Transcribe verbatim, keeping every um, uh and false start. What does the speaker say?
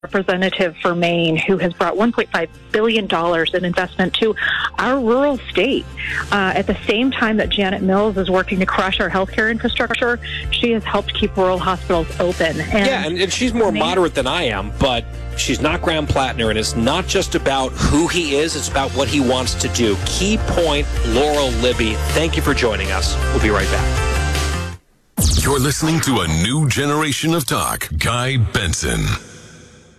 representative for Maine who has brought one point five billion dollars in investment to our rural state. Uh, at the same time that Janet Mills is working to crush our healthcare infrastructure, she has helped keep rural hospitals open. And yeah, and, and she's more Maine, moderate than I am, but she's not Graham Plattner, and it's not just about who he is, it's about what he wants to do. Key point, Laurel Libby, thank you for joining us. We'll be right back. You're listening to a new generation of talk. Guy Benson.